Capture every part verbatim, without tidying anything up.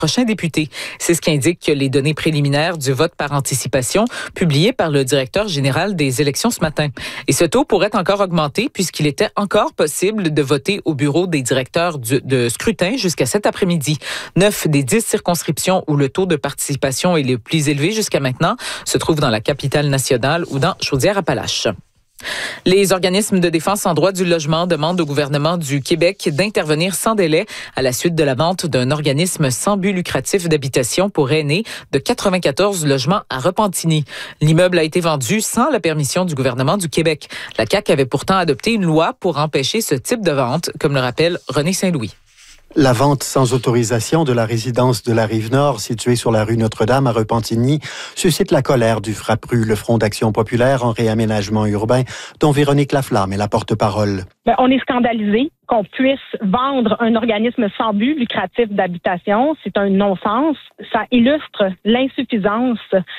prochain député. C'est ce qu'indiquent les données préliminaires du vote par anticipation publiées par le directeur général des élections ce matin. Et ce taux pourrait encore augmenter puisqu'il était encore possible de voter au bureau des directeurs du, de scrutin jusqu'à cet après-midi. Neuf des dix circonscriptions où le taux de participation est le plus élevé jusqu'à maintenant se trouvent dans la capitale nationale ou dans Chaudière-Appalaches. Les organismes de défense en droit du logement demandent au gouvernement du Québec d'intervenir sans délai à la suite de la vente d'un organisme sans but lucratif d'habitation pour aînés de quatre-vingt-quatorze logements à Repentigny. L'immeuble a été vendu sans la permission du gouvernement du Québec. La C A Q avait pourtant adopté une loi pour empêcher ce type de vente, comme le rappelle René Saint-Louis. La vente sans autorisation de la résidence de la Rive-Nord, située sur la rue Notre-Dame à Repentigny, suscite la colère du FRAPRU, le Front d'action populaire en réaménagement urbain, dont Véronique Laflamme est la porte-parole. Bien, on est scandalisé qu'on puisse vendre un organisme sans but lucratif d'habitation. C'est un non-sens. Ça illustre l'insuffisance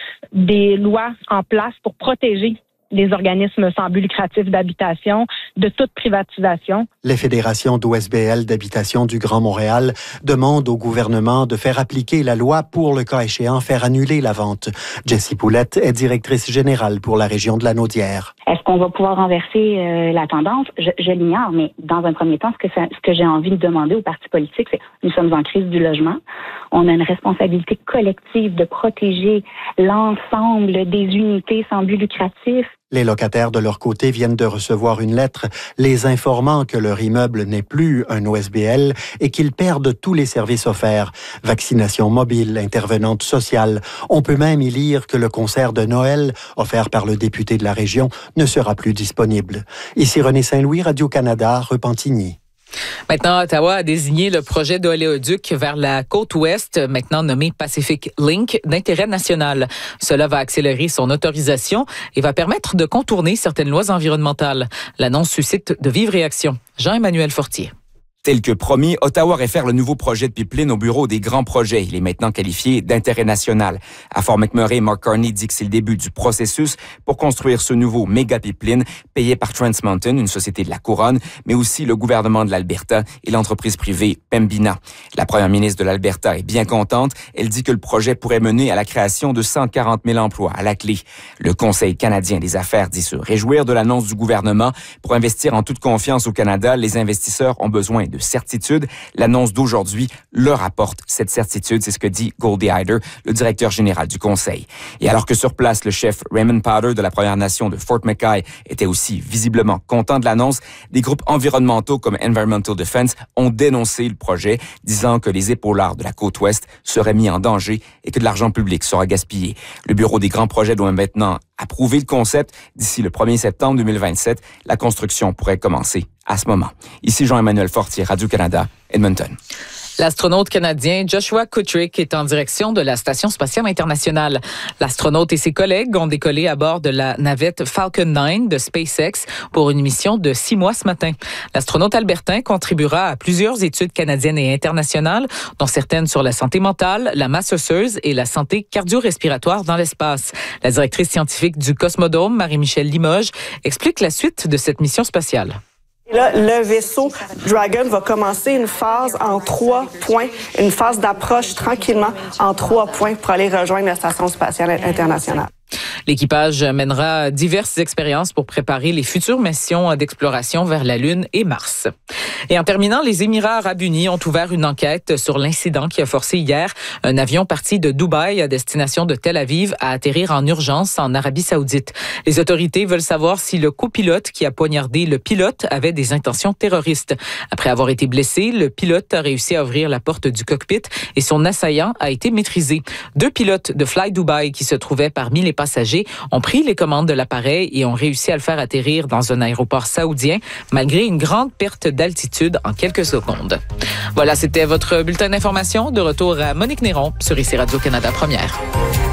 des lois en place pour protéger les organismes sans but lucratif d'habitation de toute privatisation. Les fédérations d'O S B L d'habitation du Grand Montréal demandent au gouvernement de faire appliquer la loi pour, le cas échéant, faire annuler la vente. Jessie Poulette est directrice générale pour la région de la Naudière. Est-ce qu'on va pouvoir renverser euh, la tendance? Je, je l'ignore, mais dans un premier temps, ce que, ça, ce que j'ai envie de demander aux partis politiques, c'est nous sommes en crise du logement. On a une responsabilité collective de protéger l'ensemble des unités sans but lucratif. Les locataires, de leur côté, viennent de recevoir une lettre les informant que leur immeuble n'est plus un O S B L et qu'ils perdent tous les services offerts. Vaccination mobile, intervenante sociale. On peut même y lire que le concert de Noël, offert par le député de la région, ne sera plus disponible. Ici René Saint-Louis, Radio-Canada, Repentigny. Maintenant, Ottawa a désigné le projet d'oléoduc vers la côte ouest, maintenant nommé Pacific Link, d'intérêt national. Cela va accélérer son autorisation et va permettre de contourner certaines lois environnementales. L'annonce suscite de vives réactions. Jean-Emmanuel Fortier. Tel que promis, Ottawa réfère le nouveau projet de pipeline au bureau des grands projets. Il est maintenant qualifié d'intérêt national. À Fort McMurray, Mark Carney dit que c'est le début du processus pour construire ce nouveau méga pipeline payé par Trans Mountain, une société de la Couronne, mais aussi le gouvernement de l'Alberta et l'entreprise privée Pembina. La première ministre de l'Alberta est bien contente. Elle dit que le projet pourrait mener à la création de cent quarante mille emplois à la clé. Le Conseil canadien des affaires dit se réjouir de l'annonce du gouvernement. Pour investir en toute confiance au Canada, les investisseurs ont besoin de certitude. L'annonce d'aujourd'hui leur apporte cette certitude, c'est ce que dit Goldie Hyder, le directeur général du Conseil. Et alors que sur place, le chef Raymond Powder de la Première Nation de Fort McKay était aussi visiblement content de l'annonce, des groupes environnementaux comme Environmental Defense ont dénoncé le projet, disant que les épaulards de la côte ouest seraient mis en danger et que de l'argent public sera gaspillé. Le Bureau des grands projets doit maintenant approuver le concept. D'ici le premier septembre deux mille vingt-sept, la construction pourrait commencer à ce moment. Ici Jean-Emmanuel Fortier, Radio-Canada, Edmonton. L'astronaute canadien Joshua Kutrick est en direction de la Station spatiale internationale. L'astronaute et ses collègues ont décollé à bord de la navette Falcon neuf de SpaceX pour une mission de six mois ce matin. L'astronaute albertain contribuera à plusieurs études canadiennes et internationales, dont certaines sur la santé mentale, la masse osseuse et la santé cardio-respiratoire dans l'espace. La directrice scientifique du Cosmodome, Marie-Michelle Limoges, explique la suite de cette mission spatiale. Là, le vaisseau Dragon va commencer une phase en trois points, une phase d'approche tranquillement en trois points pour aller rejoindre la Station spatiale internationale. L'équipage mènera diverses expériences pour préparer les futures missions d'exploration vers la Lune et Mars. Et en terminant, les Émirats arabes unis ont ouvert une enquête sur l'incident qui a forcé hier un avion parti de Dubaï à destination de Tel Aviv à atterrir en urgence en Arabie saoudite. Les autorités veulent savoir si le copilote qui a poignardé le pilote avait des intentions terroristes. Après avoir été blessé, le pilote a réussi à ouvrir la porte du cockpit et son assaillant a été maîtrisé. Deux pilotes de Fly Dubai qui se trouvaient parmi les passagers ont pris les commandes de l'appareil et ont réussi à le faire atterrir dans un aéroport saoudien malgré une grande perte d'altitude en quelques secondes. Voilà, c'était votre bulletin d'information. De retour à Monique Néron sur ici Radio-Canada Première.